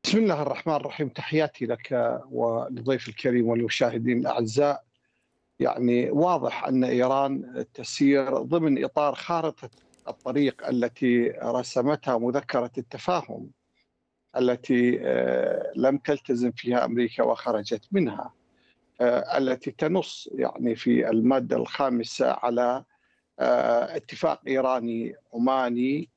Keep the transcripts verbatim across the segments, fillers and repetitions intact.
بسم الله الرحمن الرحيم. تحياتي لك وللضيف الكريم والمشاهدين الأعزاء. يعني واضح أن إيران تسير ضمن إطار خارطة الطريق التي رسمتها مذكرة التفاهم التي لم تلتزم فيها أمريكا وخرجت منها، التي تنص يعني في المادة الخامسة على اتفاق إيراني عماني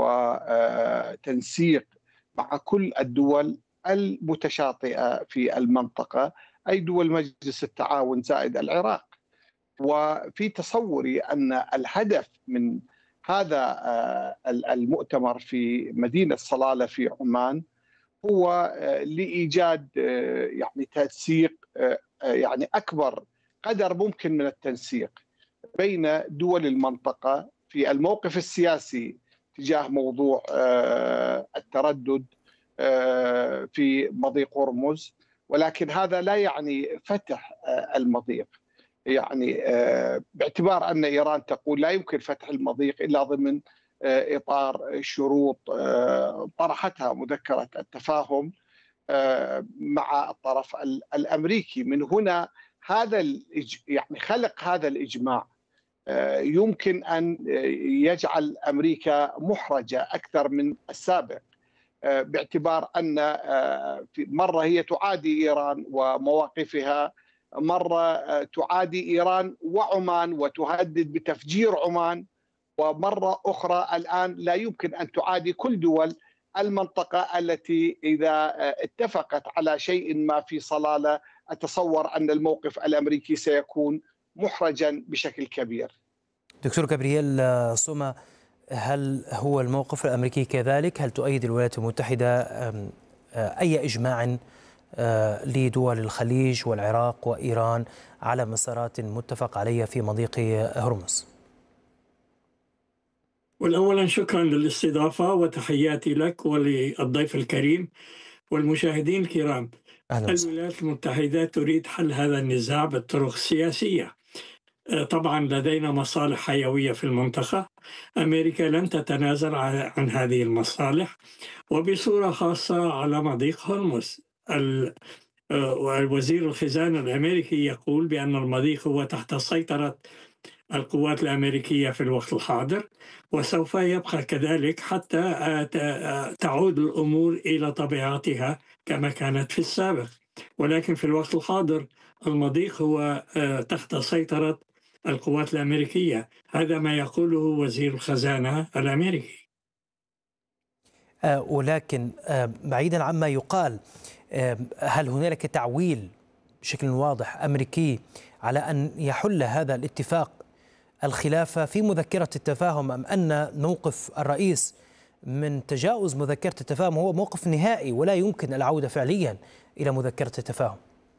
وتنسيق مع كل الدول المتشاطئة في المنطقة، أي دول مجلس التعاون زائد العراق. وفي تصوري أن الهدف من هذا المؤتمر في مدينة صلالة في عمان هو لإيجاد يعني تنسيق يعني أكبر قدر ممكن من التنسيق بين دول المنطقة في الموقف السياسي تجاه موضوع التردد في مضيق هرمز، ولكن هذا لا يعني فتح المضيق. يعني باعتبار أن إيران تقول لا يمكن فتح المضيق إلا ضمن إطار شروط طرحتها مذكرة التفاهم مع الطرف الأمريكي. من هنا هذا يعني خلق هذا الإجماع يمكن أن يجعل أمريكا محرجة أكثر من السابق، باعتبار أن مرة هي تعادي إيران ومواقفها، مرة تعادي إيران وعمان وتهدد بتفجير عمان، ومرة أخرى الآن لا يمكن أن تعادي كل دول المنطقة التي إذا اتفقت على شيء ما في صلالة أتصور أن الموقف الأمريكي سيكون محرجا بشكل كبير. دكتور جابرييل سوما، هل هو الموقف الأمريكي كذلك؟ هل تؤيد الولايات المتحدة أي إجماع لدول الخليج والعراق وإيران على مسارات متفق عليها في مضيق هرمز؟ والأولا شكرا للاستضافة وتحياتي لك وللضيف الكريم والمشاهدين الكرام. الولايات المتحدة تريد حل هذا النزاع بالطرق السياسية. طبعا لدينا مصالح حيوية في المنطقة، أمريكا لن تتنازل عن هذه المصالح، وبصورة خاصة على مضيق هرمز. وزير الخزانة الأمريكي يقول بأن المضيق هو تحت سيطرة القوات الأمريكية في الوقت الحاضر، وسوف يبقى كذلك حتى تعود الأمور إلى طبيعتها كما كانت في السابق. ولكن في الوقت الحاضر المضيق هو تحت سيطرة القوات الأمريكية، هذا ما يقوله وزير الخزانة الأمريكي. ولكن بعيدا عما يقال، هل هنالك تعويل بشكل واضح أمريكي على أن يحل هذا الاتفاق الخلافة في مذكرة التفاهم، أم أن موقف الرئيس من تجاوز مذكرة التفاهم هو موقف نهائي ولا يمكن العودة فعليا إلى مذكرة التفاهم؟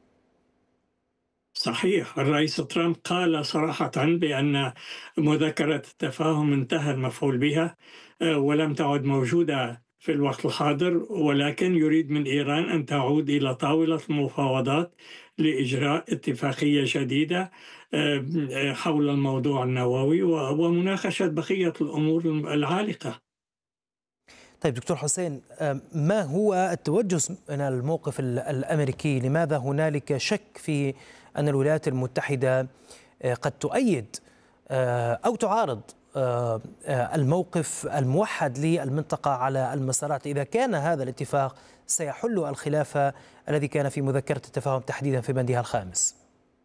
صحيح، الرئيس ترامب قال صراحة بأن مذكرة التفاهم انتهى المفعول بها ولم تعد موجودة في الوقت الحاضر، ولكن يريد من إيران أن تعود إلى طاولة المفاوضات لإجراء اتفاقية جديدة حول الموضوع النووي ومناقشة بقية الأمور العالقة. طيب دكتور حسين، ما هو التوجس من الموقف الأمريكي؟ لماذا هنالك شك في أن الولايات المتحدة قد تؤيد أو تعارض الموقف الموحد للمنطقة على المسارات، إذا كان هذا الاتفاق سيحل الخلاف الذي كان في مذكرة التفاهم تحديدا في بندها الخامس؟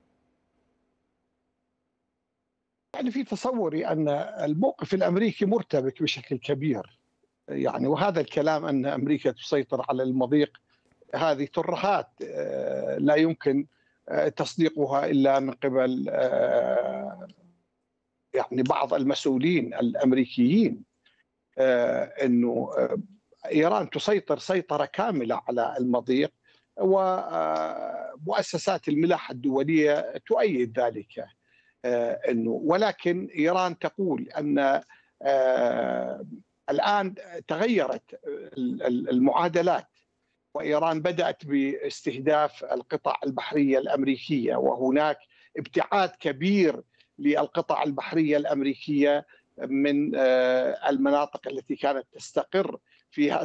يعني في تصوري أن الموقف الأمريكي مرتبك بشكل كبير، يعني وهذا الكلام أن أمريكا تسيطر على المضيق هذه ترهات لا يمكن تصديقها إلا من قبل يعني بعض المسؤولين الأمريكيين، أنه إيران تسيطر سيطرة كاملة على المضيق، ومؤسسات الملاحة الدولية تؤيد ذلك. أنه ولكن إيران تقول أن الآن تغيرت المعادلات، وإيران بدأت باستهداف القطع البحرية الأمريكية، وهناك ابتعاد كبير للقطع البحرية الأمريكية من المناطق التي كانت تستقر فيها